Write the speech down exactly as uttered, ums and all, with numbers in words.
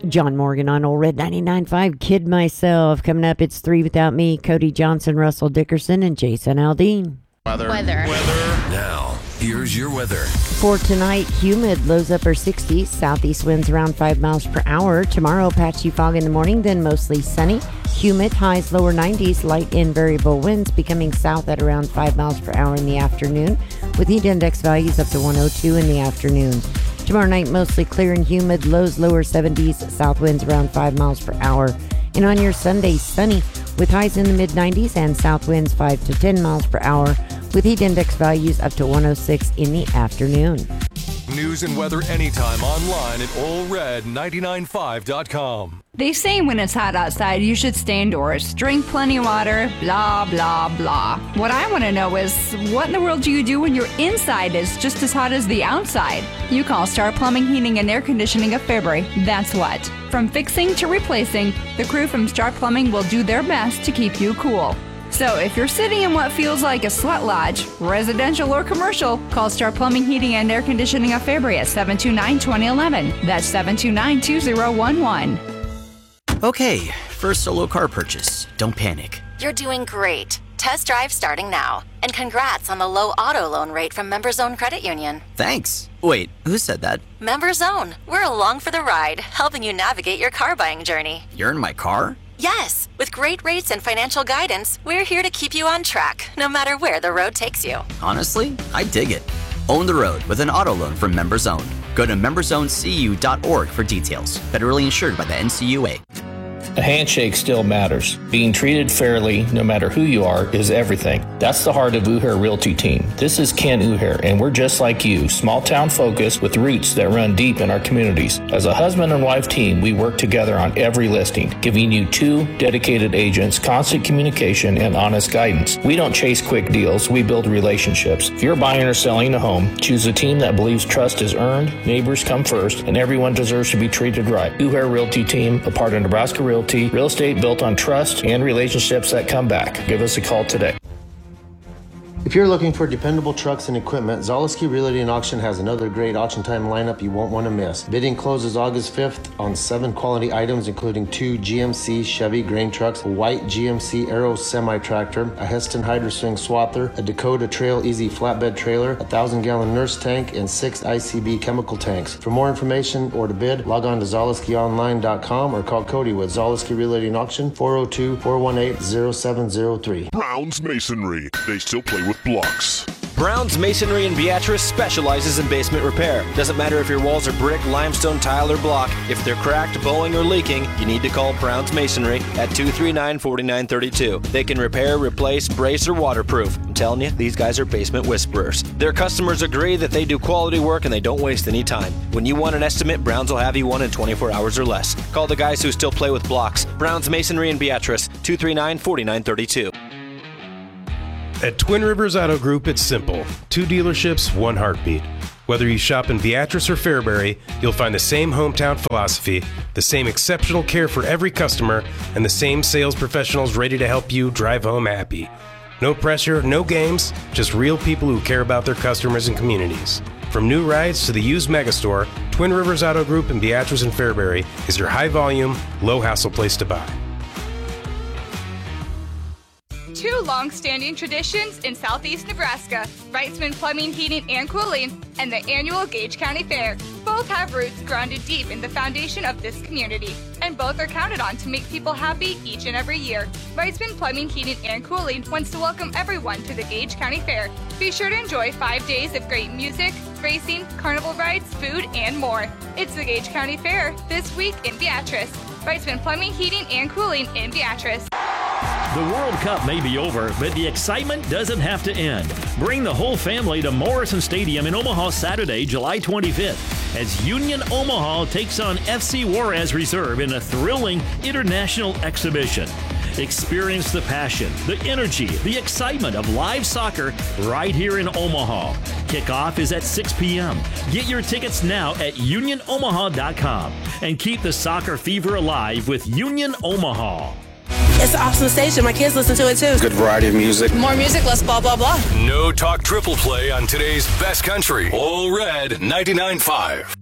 John Morgan on Old Red ninety-nine point five. Kid Myself. Coming up, it's Three Without Me. Cody Johnson, Russell Dickerson, and Jason Aldean. Weather. Weather. Weather. Now, here's your weather. For tonight, humid, lows upper sixties, southeast winds around five miles per hour. Tomorrow, patchy fog in the morning, then mostly sunny. Humid, highs lower nineties, light and variable winds becoming south at around five miles per hour in the afternoon, with heat index values up to one oh two in the afternoon. Tomorrow night, mostly clear and humid, lows lower seventies, south winds around five miles per hour. And on your Sunday, sunny, with highs in the mid nineties and south winds five to ten miles per hour, with heat index values up to one oh six in the afternoon. News and weather anytime online at Ole Red ninety-nine point five dot com. They say when it's hot outside, you should stay indoors, drink plenty of water, blah, blah, blah. What I want to know is, what in the world do you do when your inside is just as hot as the outside? You call Star Plumbing, Heating, and Air Conditioning of Fairbury. That's what. From fixing to replacing, the crew from Star Plumbing will do their best to keep you cool. So if you're sitting in what feels like a sweat lodge, residential or commercial, call Star Plumbing, Heating, and Air Conditioning of Fairbury at seven two nine, two oh one one. That's seven two nine, two oh one one. Okay, first solo car purchase. Don't panic. You're doing great. Test drive starting now. And congrats on the low auto loan rate from MemberZone Credit Union. Thanks. Wait, who said that? MemberZone. We're along for the ride, helping you navigate your car buying journey. You're in my car? Yes. With great rates and financial guidance, we're here to keep you on track, no matter where the road takes you. Honestly, I dig it. Own the road with an auto loan from MemberZone. Go to member zone c u dot org for details. Federally insured by the N C U A. A handshake still matters. Being treated fairly, no matter who you are, is everything. That's the heart of Uher Realty Team. This is Ken Uher, and we're just like you, small town focused with roots that run deep in our communities. As a husband and wife team, we work together on every listing, giving you two dedicated agents, constant communication, and honest guidance. We don't chase quick deals, we build relationships. If you're buying or selling a home, choose a team that believes trust is earned, neighbors come first, and everyone deserves to be treated right. Uher Realty Team, a part of Nebraska Realty. Real estate built on trust and relationships that come back. Give us a call today. If you're looking for dependable trucks and equipment, Zaleski Realty and Auction has another great auction time lineup you won't want to miss. Bidding closes August fifth on seven quality items, including two G M C Chevy grain trucks, a white G M C Aero semi-tractor, a Heston Hydroswing swather, a Dakota Trail Easy flatbed trailer, a thousand gallon nurse tank, and six I C B chemical tanks. For more information or to bid, log on to zaleski online dot com or call Cody with Zaleski Realty and Auction, four oh two, four one eight, oh seven oh three. Brown's Masonry. They still play with blocks. Brown's Masonry in Beatrice specializes in basement repair. Doesn't matter if your walls are brick, limestone, tile, or block. If they're cracked, bowing, or leaking, you need to call Brown's Masonry at two three nine, four nine three two. They can repair, replace, brace, or waterproof. I'm telling you, these guys are basement whisperers. Their customers agree that they do quality work and they don't waste any time. When you want an estimate, Brown's will have you one in twenty-four hours or less. Call the guys who still play with blocks. Brown's Masonry in Beatrice, two three nine, four nine three two. At Twin Rivers Auto Group, it's simple. Two dealerships, one heartbeat. Whether you shop in Beatrice or Fairbury, you'll find the same hometown philosophy, the same exceptional care for every customer, and the same sales professionals ready to help you drive home happy. No pressure, no games, just real people who care about their customers and communities. From new rides to the used megastore, Twin Rivers Auto Group in Beatrice and Fairbury is your high-volume, low-hassle place to buy. Two long-standing traditions in southeast Nebraska, Wrightsman Plumbing, Heating, and Cooling, and the annual Gage County Fair. Both have roots grounded deep in the foundation of this community, and both are counted on to make people happy each and every year. Wrightsman Plumbing, Heating, and Cooling wants to welcome everyone to the Gage County Fair. Be sure to enjoy five days of great music, racing, carnival rides, food, and more. It's the Gage County Fair this week in Beatrice. Wrightsman Plumbing, Heating, and Cooling in Beatrice. The World Cup may be over, but the excitement doesn't have to end. Bring the whole family to Morrison Stadium in Omaha Saturday, July twenty-fifth, as Union Omaha takes on F C Juarez Reserve in a thrilling international exhibition. Experience the passion, the energy, the excitement of live soccer right here in Omaha. Kickoff is at six p.m. Get your tickets now at union omaha dot com and keep the soccer fever alive with Union Omaha. It's an awesome station. My kids listen to it too. Good variety of music. More music, less blah, blah, blah. No talk triple play on today's best country. Ole Red ninety-nine point five.